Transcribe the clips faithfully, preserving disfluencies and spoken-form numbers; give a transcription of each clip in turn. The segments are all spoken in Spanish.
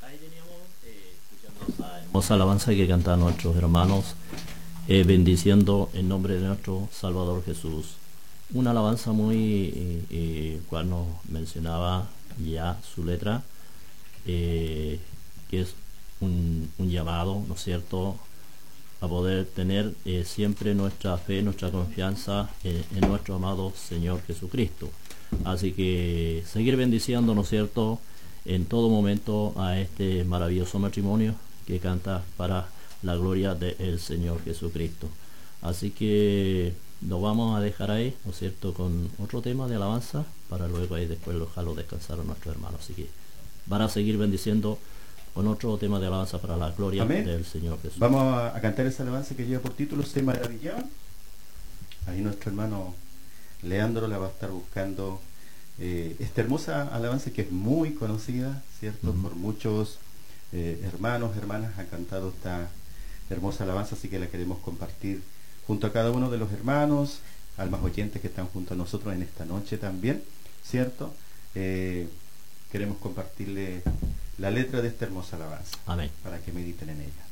Hermosa alabanza que cantan nuestros hermanos, eh, bendiciendo en nombre de nuestro Salvador Jesús. Una alabanza muy, eh, eh, cual nos mencionaba ya su letra, eh, que es un, un llamado, ¿no es cierto?, a poder tener eh, siempre nuestra fe, nuestra confianza eh, en nuestro amado Señor Jesucristo. Así que seguir bendiciendo, ¿no es cierto?, en todo momento a este maravilloso matrimonio que canta para la gloria del Señor Jesucristo. Así que nos vamos a dejar ahí, ¿no es cierto?, con otro tema de alabanza, para luego ahí después dejarlo descansar a nuestros hermanos. Así que van a seguir bendiciendo con otro tema de alabanza para la gloria Amén. Del Señor Jesús. Vamos a, a cantar esa alabanza que lleva por título Se maravillaban. Ahí nuestro hermano Leandro la va a estar buscando. Eh, esta hermosa alabanza que es muy conocida, ¿cierto? Uh-huh. Por muchos eh, hermanos, hermanas han cantado esta hermosa alabanza, así que la queremos compartir junto a cada uno de los hermanos, almas oyentes que están junto a nosotros en esta noche también, ¿cierto? Eh, queremos compartirle la letra de esta hermosa alabanza. Amén. Para que mediten en ella.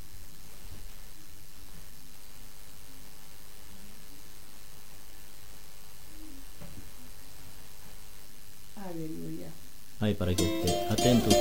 Aleluya. Ay, para que esté atento.